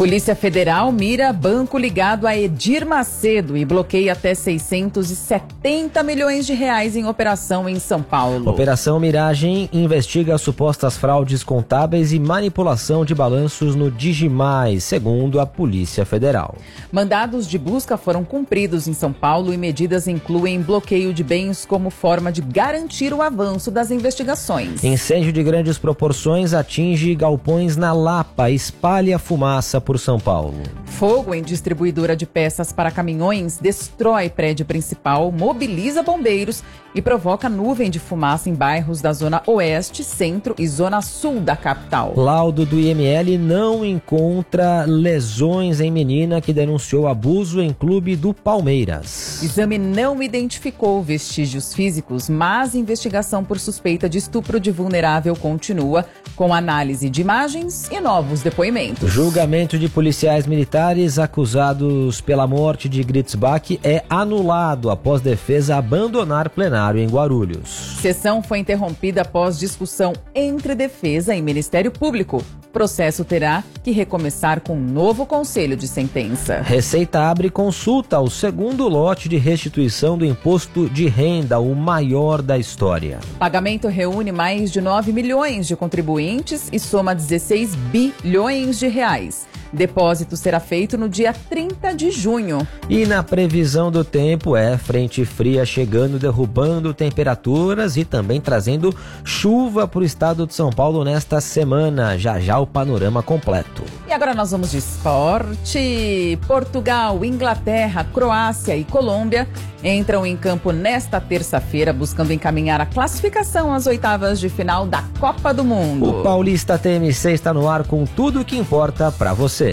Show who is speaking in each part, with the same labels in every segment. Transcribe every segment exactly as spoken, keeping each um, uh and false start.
Speaker 1: Polícia Federal mira banco ligado a Edir Macedo e bloqueia até seiscentos e setenta milhões de reais em operação em São Paulo.
Speaker 2: Operação Miragem investiga supostas fraudes contábeis e manipulação de balanços no Digimais, segundo a Polícia Federal.
Speaker 1: Mandados de busca foram cumpridos em São Paulo e medidas incluem bloqueio de bens como forma de garantir o avanço das investigações.
Speaker 2: Incêndio de grandes proporções atinge galpões na Lapa e espalha fumaça por São Paulo.
Speaker 1: Fogo em distribuidora de peças para caminhões destrói prédio principal, mobiliza bombeiros e provoca nuvem de fumaça em bairros da zona oeste, centro e zona sul da capital.
Speaker 2: Laudo do I M L não encontra lesões em menina que denunciou abuso em clube do Palmeiras.
Speaker 1: Exame não identificou vestígios físicos, mas investigação por suspeita de estupro de vulnerável continua, com análise de imagens e novos depoimentos.
Speaker 2: Julgamento de policiais militares acusados pela morte de Gritzbach é anulado após defesa abandonar plenário em Guarulhos.
Speaker 1: Sessão foi interrompida após discussão entre defesa e Ministério Público. Processo terá que recomeçar com um novo conselho de sentença.
Speaker 2: Receita abre consulta ao segundo lote de restituição do imposto de renda, o maior da história.
Speaker 1: Pagamento reúne mais de nove milhões de contribuintes e soma dezesseis bilhões de reais. Depósito será feito no dia trinta de junho.
Speaker 2: E na previsão do tempo é frente fria chegando, derrubando temperaturas e também trazendo chuva para o estado de São Paulo nesta semana. Já já o panorama completo.
Speaker 1: E agora nós vamos de esporte. Portugal, Inglaterra, Croácia e Colômbia entram em campo nesta terça-feira buscando encaminhar a classificação às oitavas de final da Copa do Mundo.
Speaker 2: O Paulista T M C está no ar com tudo o que importa para você.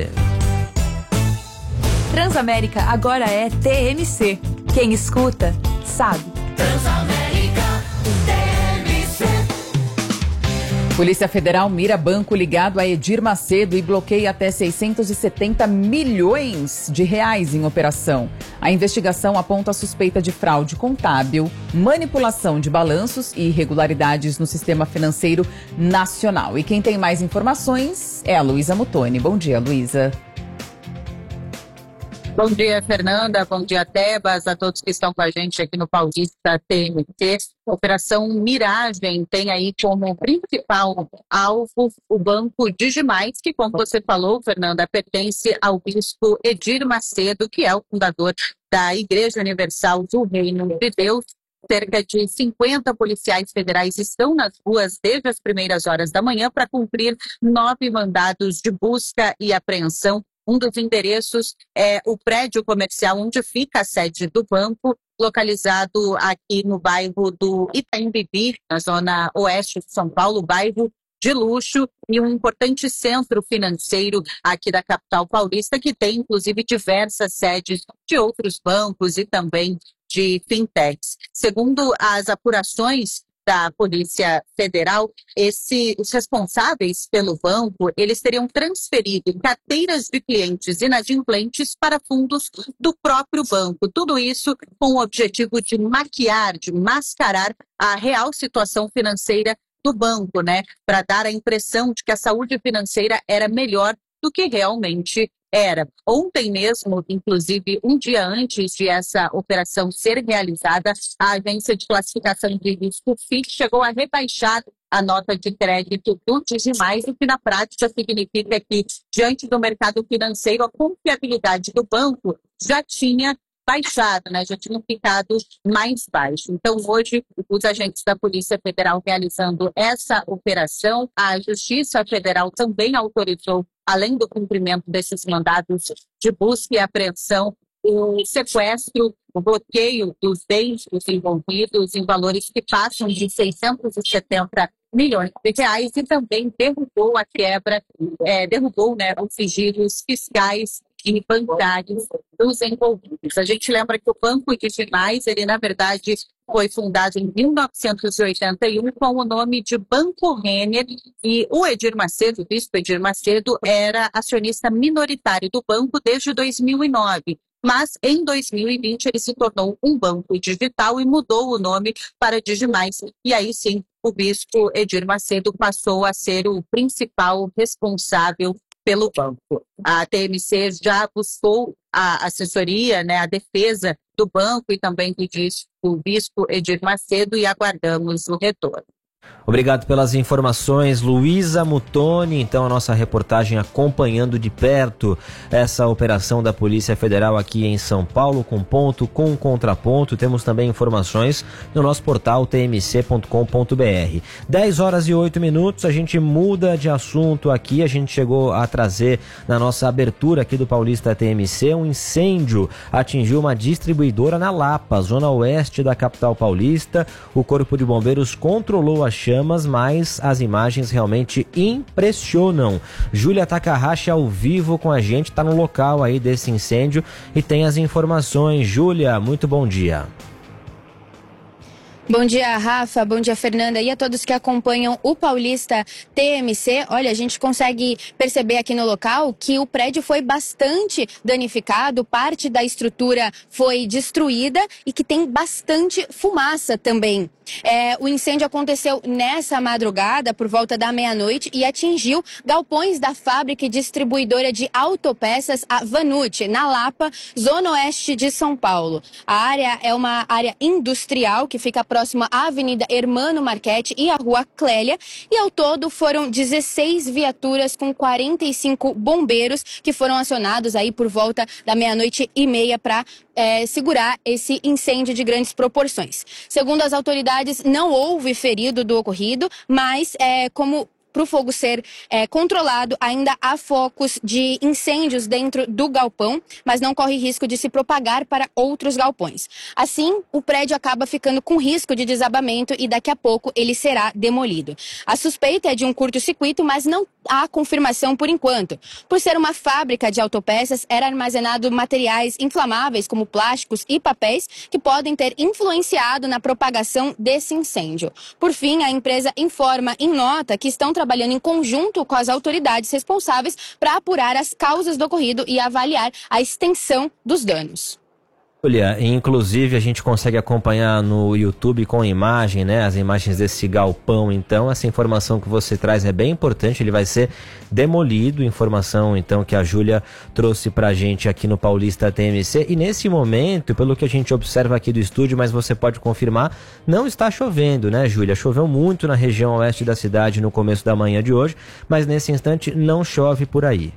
Speaker 3: Transamérica agora é T M C. Quem escuta, sabe.
Speaker 4: Transamérica T M C.
Speaker 1: Polícia Federal mira banco ligado a Edir Macedo e bloqueia até seiscentos e setenta milhões de reais em operação. A investigação aponta a suspeita de fraude contábil, manipulação de balanços e irregularidades no sistema financeiro nacional. E quem tem mais informações é a Luísa Mutoni. Bom dia, Luísa.
Speaker 5: Bom dia, Fernanda. Bom dia, Tebas, a todos que estão com a gente aqui no Paulista T M C. Operação Miragem tem aí como principal alvo o Banco Digimais, que, como você falou, Fernanda, pertence ao bispo Edir Macedo, que é o fundador da Igreja Universal do Reino de Deus. Cerca de cinquenta policiais federais estão nas ruas desde as primeiras horas da manhã para cumprir nove mandados de busca e apreensão. Um dos endereços é o prédio comercial onde fica a sede do banco, localizado aqui no bairro do Itaim Bibi, na zona oeste de São Paulo, bairro de luxo e um importante centro financeiro aqui da capital paulista, que tem inclusive diversas sedes de outros bancos e também de fintechs. Segundo as apurações da Polícia Federal, esse, os responsáveis pelo banco, eles teriam transferido carteiras de clientes inadimplentes para fundos do próprio banco. Tudo isso com o objetivo de maquiar, de mascarar a real situação financeira do banco, né? Para dar a impressão de que a saúde financeira era melhor do que realmente era. Ontem mesmo, inclusive um dia antes de essa operação ser realizada, a agência de classificação de risco Fitch chegou a rebaixar a nota de crédito do Digimais, o que na prática significa que, diante do mercado financeiro, a confiabilidade do banco já tinha baixado, né? Já tinham ficado mais baixo. Então, hoje, os agentes da Polícia Federal realizando essa operação, a Justiça Federal também autorizou, além do cumprimento desses mandados de busca e apreensão, o sequestro, o bloqueio dos bens dos envolvidos em valores que passam de seiscentos e setenta milhões de reais e também derrubou a quebra, é, derrubou, né, os sigilos fiscais e bancários dos envolvidos. A gente lembra que o Banco Digimais, ele na verdade foi fundado em mil novecentos e oitenta e um com o nome de Banco Renner e o Edir Macedo, o bispo Edir Macedo, era acionista minoritário do banco desde dois mil e nove. Mas em dois mil e vinte ele se tornou um banco digital e mudou o nome para Digimais. E aí sim, o bispo Edir Macedo passou a ser o principal responsável pelo banco. A T M C já buscou a assessoria, né, a defesa do banco e também do bispo Edir Macedo e aguardamos o retorno.
Speaker 2: Obrigado pelas informações, Luísa Mutoni. Então, a nossa reportagem acompanhando de perto essa operação da Polícia Federal aqui em São Paulo, com ponto, com contraponto. Temos também informações no nosso portal t m c ponto com ponto b r. dez horas e oito minutos, a gente muda de assunto aqui. A gente chegou a trazer na nossa abertura aqui do Paulista T M C um incêndio atingiu uma distribuidora na Lapa, zona oeste da capital paulista. O Corpo de Bombeiros controlou a chamas, mas as imagens realmente impressionam. Júlia Takahashi ao vivo com a gente, está no local aí desse incêndio e tem as informações. Júlia, muito bom dia.
Speaker 6: Bom dia, Rafa. Bom dia, Fernanda. E a todos que acompanham o Paulista T M C. Olha, a gente consegue perceber aqui no local que o prédio foi bastante danificado, parte da estrutura foi destruída e que tem bastante fumaça também. É, o incêndio aconteceu nessa madrugada, por volta da meia-noite, e atingiu galpões da fábrica e distribuidora de autopeças, a Vanucci, na Lapa, zona oeste de São Paulo. A área é uma área industrial que fica próxima à Avenida Hermano Marchetti e à Rua Clélia, e ao todo foram dezesseis viaturas com quarenta e cinco bombeiros que foram acionados aí por volta da meia-noite e meia para é, segurar esse incêndio de grandes proporções. Segundo as autoridades, não houve ferido do ocorrido, mas é, como para o fogo ser é, controlado, ainda há focos de incêndios dentro do galpão, mas não corre risco de se propagar para outros galpões. Assim, o prédio acaba ficando com risco de desabamento e daqui a pouco ele será demolido. A suspeita é de um curto-circuito, mas não há confirmação por enquanto. Por ser uma fábrica de autopeças, era armazenado materiais inflamáveis como plásticos e papéis que podem ter influenciado na propagação desse incêndio. Por fim, a empresa informa em nota que estão trabalhando em conjunto com as autoridades responsáveis para apurar as causas do ocorrido e avaliar a extensão dos danos.
Speaker 2: Olha, inclusive a gente consegue acompanhar no YouTube com imagem, né, as imagens desse galpão. Então essa informação que você traz é bem importante, ele vai ser demolido, informação então que a Júlia trouxe pra gente aqui no Paulista T M C. E nesse momento, pelo que a gente observa aqui do estúdio, mas você pode confirmar, não está chovendo, né, Júlia? Choveu muito na região oeste da cidade no começo da manhã de hoje, mas nesse instante não chove por aí.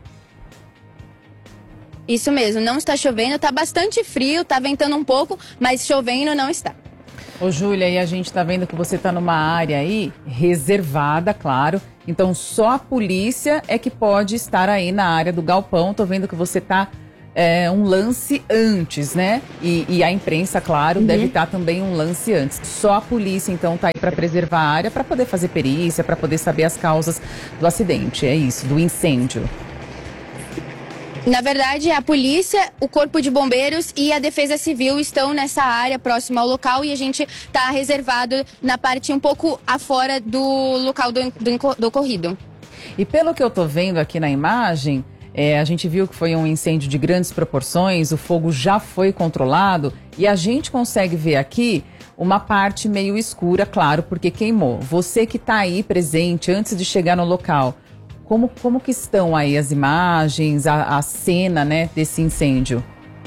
Speaker 6: Isso mesmo, não está chovendo, está bastante frio, está ventando um pouco, mas chovendo não está.
Speaker 1: Ô Júlia, e a gente está vendo que você está numa área aí reservada, claro, então só a polícia é que pode estar aí na área do galpão. Tô vendo que você está é, um lance antes, né? E, e a imprensa, claro, uhum. deve estar também um lance antes. Só a polícia então está aí para preservar a área, para poder fazer perícia, para poder saber as causas do acidente, é isso, do incêndio.
Speaker 6: Na verdade, a polícia, o Corpo de Bombeiros e a Defesa Civil estão nessa área próxima ao local e a gente está reservado na parte um pouco afora do local do, do, do ocorrido.
Speaker 1: E pelo que eu tô vendo aqui na imagem, é, a gente viu que foi um incêndio de grandes proporções, o fogo já foi controlado e a gente consegue ver aqui uma parte meio escura, claro, porque queimou. Você que está aí presente antes de chegar no local, Como, como que estão aí as imagens, a, a cena, né, desse incêndio?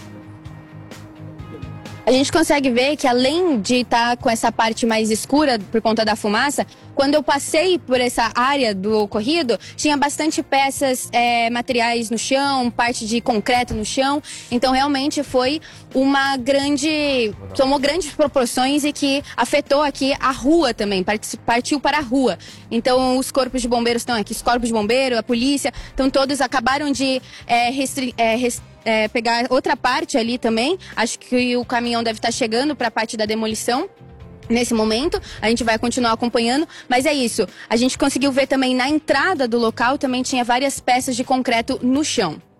Speaker 6: A gente consegue ver que além de estar com essa parte mais escura por conta da fumaça, quando eu passei por essa área do ocorrido, tinha bastante peças, é, materiais no chão, parte de concreto no chão. Então realmente foi uma grande, tomou grandes proporções e que afetou aqui a rua também, partiu para a rua. Então os corpos de bombeiros estão aqui, os corpos de bombeiro, a polícia, então todos acabaram de é, restri- é, rest- É, pegar outra parte ali também. Acho que o caminhão deve estar chegando para a parte da demolição nesse momento. A gente vai continuar acompanhando, mas é isso. A gente conseguiu ver também na entrada do local, também tinha várias peças de concreto no chão.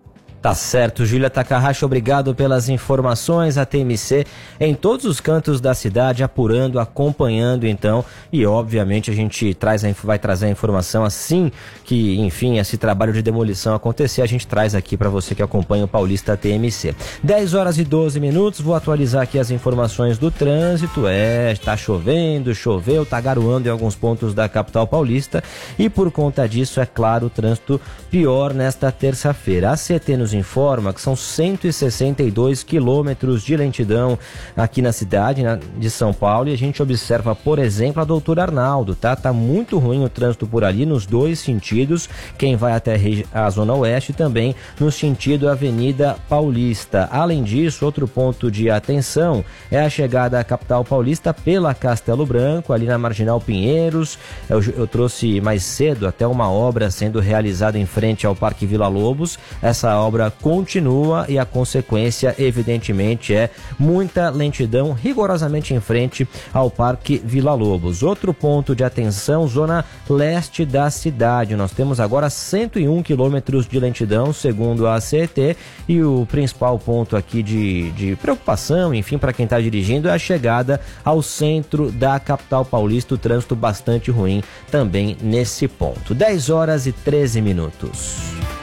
Speaker 2: Tá certo, Júlia Takahashi, obrigado pelas informações. A T M C em todos os cantos da cidade, apurando, acompanhando então, e obviamente a gente traz a, vai trazer a informação assim que, enfim, esse trabalho de demolição acontecer, a gente traz aqui para você que acompanha o Paulista T M C. dez horas e doze minutos, vou atualizar aqui as informações do trânsito. É, tá chovendo, choveu, tá garoando em alguns pontos da capital paulista e por conta disso, é claro, o trânsito pior nesta terça-feira. A C T nos informa que são cento e sessenta e dois quilômetros de lentidão aqui na cidade na, de São Paulo, e a gente observa, por exemplo, a Doutor Arnaldo, tá? Tá muito ruim o trânsito por ali nos dois sentidos, quem vai até a Zona Oeste também no sentido Avenida Paulista. Além disso, outro ponto de atenção é a chegada à capital paulista pela Castelo Branco, ali na Marginal Pinheiros. Eu, eu trouxe mais cedo até uma obra sendo realizada em frente ao Parque Vila Lobos. Essa obra continua e a consequência, evidentemente, é muita lentidão rigorosamente em frente ao Parque Vila Lobos. Outro ponto de atenção, zona leste da cidade. Nós temos agora cento e um quilômetros de lentidão, segundo a C E T, e o principal ponto aqui de, de preocupação, enfim, para quem está dirigindo, é a chegada ao centro da capital paulista, o trânsito bastante ruim também nesse ponto. dez horas e treze minutos.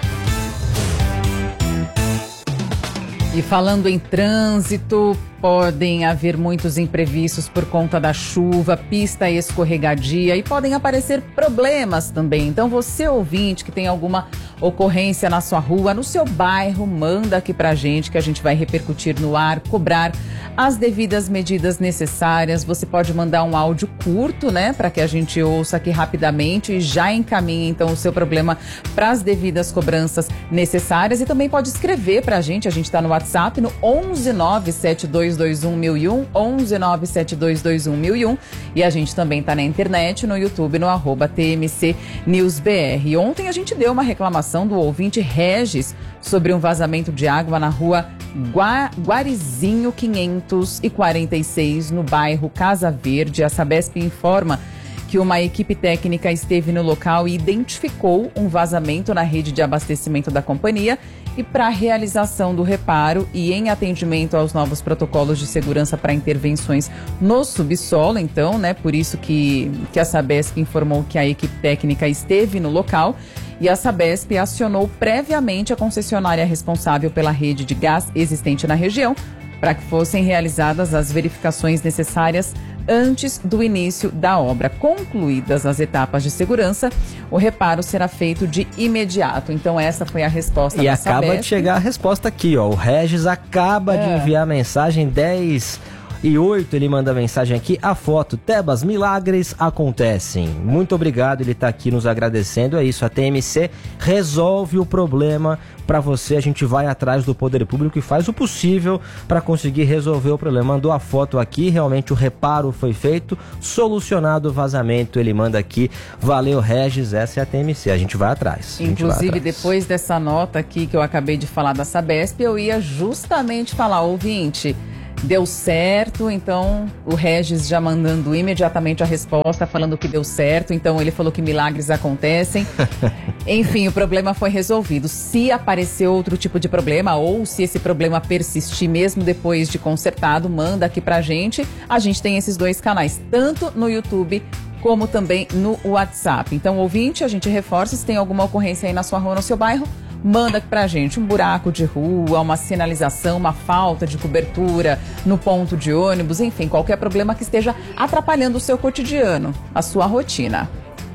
Speaker 1: E falando em trânsito, podem haver muitos imprevistos por conta da chuva, pista escorregadia e podem aparecer problemas também. Então você, ouvinte, que tem alguma ocorrência na sua rua, no seu bairro, manda aqui pra gente que a gente vai repercutir no ar, cobrar as devidas medidas necessárias. Você pode mandar um áudio curto, né, para que a gente ouça aqui rapidamente e já encaminhe então o seu problema para as devidas cobranças necessárias, e também pode escrever pra gente. A gente tá no WhatsApp no onze nove sete dois dois um mil e um, onze nove sete dois dois um mil e um, e a gente também tá na internet, no YouTube, no arroba T M C News B R. Ontem a gente deu uma reclamação do ouvinte Regis sobre um vazamento de água na rua Gua, Guarizinho quinhentos e quarenta e seis, no bairro Casa Verde. A Sabesp informa que uma equipe técnica esteve no local e identificou um vazamento na rede de abastecimento da companhia, e para a realização do reparo e em atendimento aos novos protocolos de segurança para intervenções no subsolo, então, né, por isso que, que a Sabesp informou que a equipe técnica esteve no local, e a Sabesp acionou previamente a concessionária responsável pela rede de gás existente na região para que fossem realizadas as verificações necessárias antes do início da obra. Concluídas as etapas de segurança, o reparo será feito de imediato. Então essa foi a resposta
Speaker 2: e
Speaker 1: da
Speaker 2: acaba
Speaker 1: Sabesp.
Speaker 2: de chegar a resposta aqui, ó. O Regis acaba é. de enviar a mensagem dez e oito, ele manda mensagem aqui, a foto: Tebas, milagres acontecem. Muito obrigado, ele está aqui nos agradecendo. É isso, a T M C resolve o problema para você. A gente vai atrás do poder público e faz o possível para conseguir resolver o problema. Mandou a foto aqui, realmente o reparo foi feito, solucionado o vazamento, ele manda aqui. Valeu, Regis, essa é a T M C, a gente vai atrás.
Speaker 1: Inclusive,
Speaker 2: vai atrás.
Speaker 1: Depois dessa nota aqui que eu acabei de falar da Sabesp, eu ia justamente falar, ouvinte, deu certo. Então o Regis já mandando imediatamente a resposta, falando que deu certo. Então ele falou que milagres acontecem. Enfim, o problema foi resolvido. Se aparecer outro tipo de problema, ou se esse problema persistir mesmo depois de consertado, manda aqui pra gente. A gente tem esses dois canais, tanto no YouTube como também no WhatsApp. Então, ouvinte, a gente reforça, se tem alguma ocorrência aí na sua rua, no seu bairro, manda aqui pra gente um buraco de rua, uma sinalização, uma falta de cobertura no ponto de ônibus, enfim, qualquer problema que esteja atrapalhando o seu cotidiano, a sua rotina.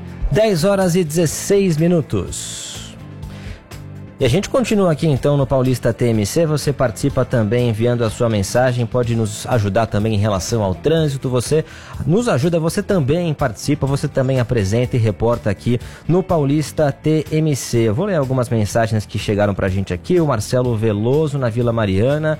Speaker 2: dez horas e dezesseis minutos. E a gente continua aqui então no Paulista T M C. Você participa também enviando a sua mensagem, pode nos ajudar também em relação ao trânsito. Você nos ajuda, você também participa, você também apresenta e reporta aqui no Paulista T M C. Eu vou ler algumas mensagens que chegaram pra gente aqui. O Marcelo Veloso, na Vila Mariana.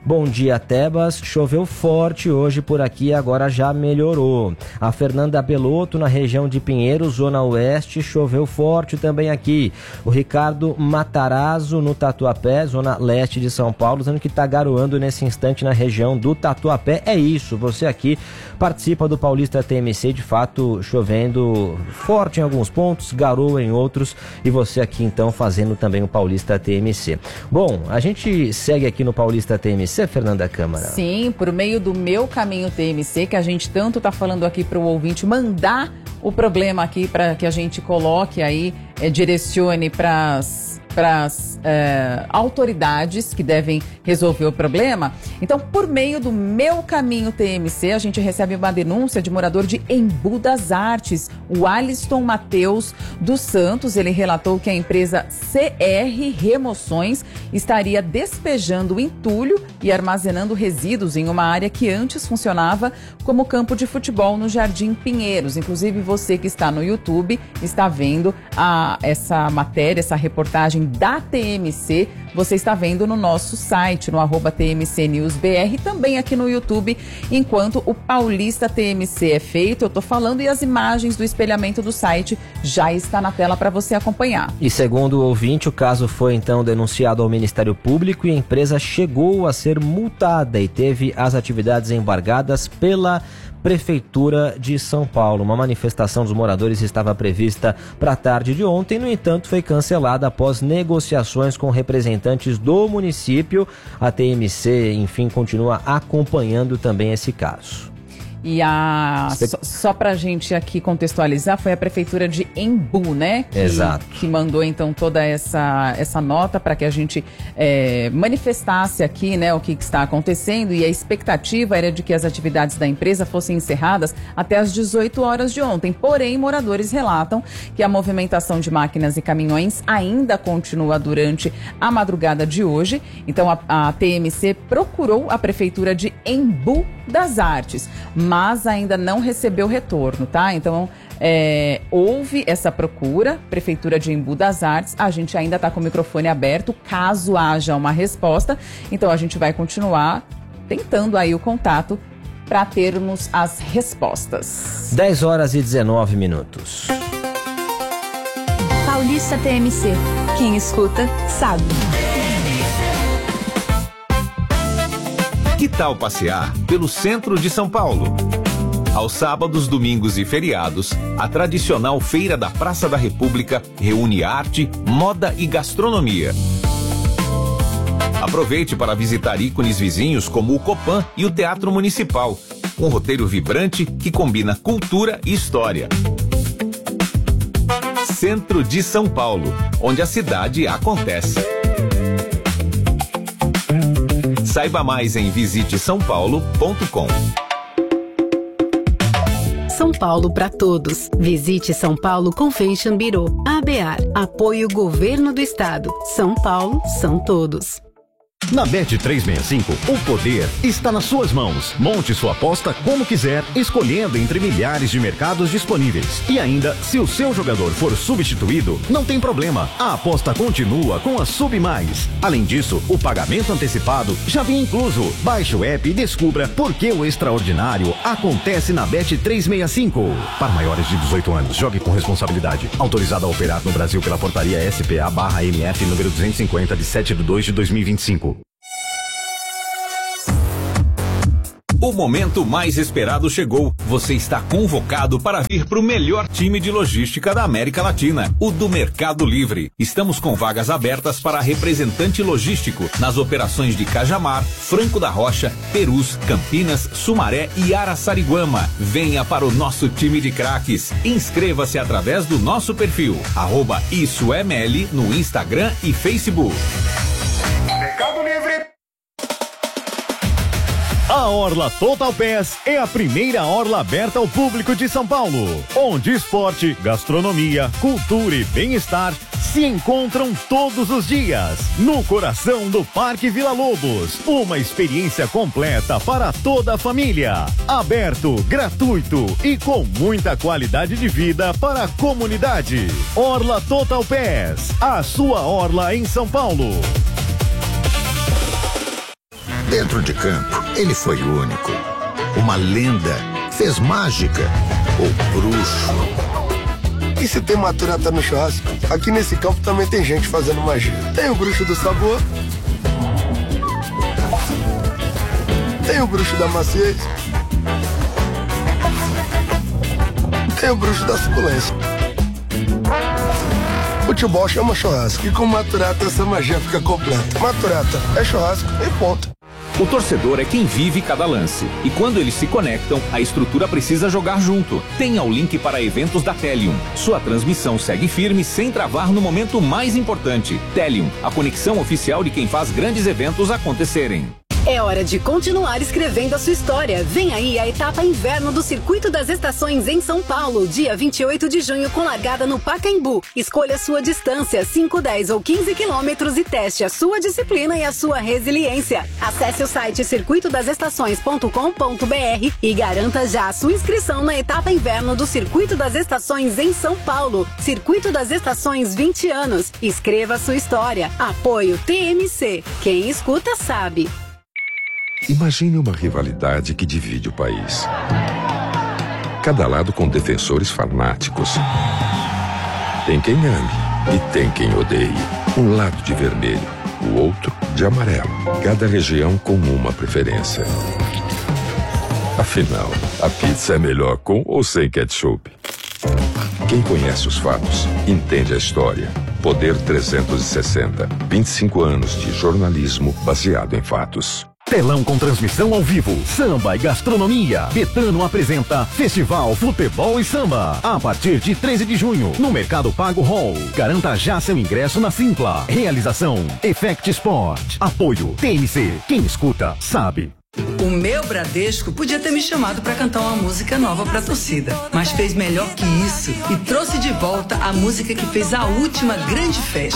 Speaker 2: Bom dia, Tebas. Choveu forte hoje por aqui, agora já melhorou. A Fernanda Belotto, na região de Pinheiros, zona oeste, choveu forte também aqui. O Ricardo Matarazzo, no Tatuapé, zona leste de São Paulo, dizendo que está garoando nesse instante na região do Tatuapé. É isso, você aqui participa do Paulista T M C, de fato chovendo forte em alguns pontos, garoa em outros, e você aqui então fazendo também o Paulista T M C. Bom, a gente segue aqui no Paulista T M C, Fernanda Câmara.
Speaker 1: Sim, por meio do Meu Caminho T M C, que a gente tanto está falando aqui para o ouvinte mandar o problema aqui para que a gente coloque aí, é, direcione para as para as é, autoridades que devem resolver o problema. Então, por meio do Meu Caminho T M C, a gente recebe uma denúncia de morador de Embu das Artes, o Alisson Mateus dos Santos. Ele relatou que a empresa C R Remoções estaria despejando entulho e armazenando resíduos em uma área que antes funcionava como campo de futebol no Jardim Pinheiros. Inclusive, você que está no YouTube está vendo a, essa matéria, essa reportagem da T M C, você está vendo no nosso site, no arroba T M C News B R, também aqui no YouTube, enquanto o Paulista T M C é feito, eu estou falando, e as imagens do espelhamento do site já está na tela para você acompanhar.
Speaker 2: E segundo o ouvinte, o caso foi então denunciado ao Ministério Público e a empresa chegou a ser multada e teve as atividades embargadas pela Prefeitura de São Paulo. Uma manifestação dos moradores estava prevista para a tarde de ontem, no entanto, foi cancelada após negociações com representantes do município. A T M C, enfim, continua acompanhando também esse caso.
Speaker 1: E a só, só pra gente aqui contextualizar, foi a prefeitura de Embu, né? Que,
Speaker 2: Exato.
Speaker 1: Que mandou então toda essa, essa nota para que a gente é, manifestasse aqui, né, o que, que está acontecendo, e a expectativa era de que as atividades da empresa fossem encerradas até às dezoito horas de ontem. Porém, moradores relatam que a movimentação de máquinas e caminhões ainda continua durante a madrugada de hoje. Então a, a T M C procurou a prefeitura de Embu das Artes, mas ainda não recebeu retorno, tá? Então, é, houve essa procura, Prefeitura de Embu das Artes, a gente ainda está com o microfone aberto, caso haja uma resposta, então a gente vai continuar tentando aí o contato para termos as respostas.
Speaker 2: dez horas e dezenove minutos.
Speaker 3: Paulista T M C. Quem escuta, sabe.
Speaker 7: Que tal passear pelo centro de São Paulo? Aos sábados, domingos e feriados, a tradicional Feira da Praça da República reúne arte, moda e gastronomia. Aproveite para visitar ícones vizinhos como o Copan e o Teatro Municipal, um roteiro vibrante que combina cultura e história. Centro de São Paulo, onde a cidade acontece. Saiba mais em visite são paulo ponto com.
Speaker 8: São Paulo para todos. Visite São Paulo Convention Bureau. ABAR. Apoio Governo do Estado. São Paulo são todos.
Speaker 9: Na Bet trezentos e sessenta e cinco, o poder está nas suas mãos. Monte sua aposta como quiser, escolhendo entre milhares de mercados disponíveis. E ainda, se o seu jogador for substituído, não tem problema. A aposta continua com a Sub Mais. Além disso, o pagamento antecipado já vem incluso. Baixe o app e descubra por que o extraordinário acontece na Bet trezentos e sessenta e cinco. Para maiores de dezoito anos, jogue com responsabilidade. Autorizado a operar no Brasil pela portaria S P A barra M F número duzentos e cinquenta de sete de dois de dois mil e vinte e cinco.
Speaker 7: O momento mais esperado chegou. Você está convocado para vir para o melhor time de logística da América Latina, o do Mercado Livre. Estamos com vagas abertas para representante logístico nas operações de Cajamar, Franco da Rocha, Perus, Campinas, Sumaré e Araçariguama. Venha para o nosso time de craques. Inscreva-se através do nosso perfil, arroba Isso é Meli, no Instagram e Facebook.
Speaker 9: Mercado Livre. A Orla Total Pass é a primeira orla aberta ao público de São Paulo, onde esporte, gastronomia, cultura e bem-estar se encontram todos os dias, no coração do Parque Vila Lobos. Uma experiência completa para toda a família, aberto, gratuito e com muita qualidade de vida para a comunidade. Orla Total Pass, a sua orla em São Paulo.
Speaker 10: Dentro de campo, ele foi único. Uma lenda, fez mágica, o bruxo.
Speaker 11: E se tem maturata no churrasco, aqui nesse campo também tem gente fazendo magia. Tem o bruxo do sabor, tem o bruxo da maciez, tem o bruxo da suculência. Futebol chama churrasco e com maturata essa magia fica completa. Maturata é churrasco e ponto.
Speaker 7: O torcedor é quem vive cada lance. E quando eles se conectam, a estrutura precisa jogar junto. Tenha o link para eventos da Telium. Sua transmissão segue firme sem travar no momento mais importante. Telium, a conexão oficial de quem faz grandes eventos acontecerem.
Speaker 8: É hora de continuar escrevendo a sua história. Vem aí a etapa inverno do Circuito das Estações em São Paulo, dia vinte e oito de junho, com largada no Pacaembu. Escolha sua distância, cinco, dez ou quinze quilômetros e teste a sua disciplina e a sua resiliência. Acesse o site circuito das estações ponto com ponto br e garanta já a sua inscrição na etapa inverno do Circuito das Estações em São Paulo. Circuito das Estações, vinte anos. Escreva a sua história. Apoio T M C. Quem escuta sabe.
Speaker 12: Imagine uma rivalidade que divide o país. Cada lado com defensores fanáticos. Tem quem ame e tem quem odeie. Um lado de vermelho, o outro de amarelo. Cada região com uma preferência. Afinal, a pizza é melhor com ou sem ketchup? Quem conhece os fatos, entende a história. Poder trezentos e sessenta. vinte e cinco anos de jornalismo baseado em fatos.
Speaker 9: Telão com transmissão ao vivo, samba e gastronomia. Betano apresenta Festival Futebol e Samba. A partir de treze de junho, no Mercado Pago Hall. Garanta já seu ingresso na Simpla. Realização Effect Sport. Apoio T M C. Quem escuta, sabe.
Speaker 13: O meu Bradesco podia ter me chamado para cantar uma música nova para a torcida, mas fez melhor que isso e trouxe de volta a música que fez a última grande festa.